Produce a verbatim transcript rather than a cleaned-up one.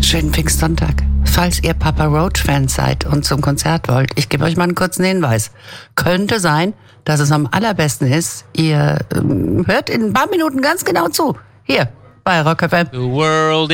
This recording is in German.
Schönen Pfingstsonntag. Falls ihr Papa Roach-Fans seid und zum Konzert wollt, ich gebe euch mal einen kurzen Hinweis. Könnte sein, dass es am allerbesten ist, ihr ähm, hört in ein paar Minuten ganz genau zu. Hier, bei Rock F M. The world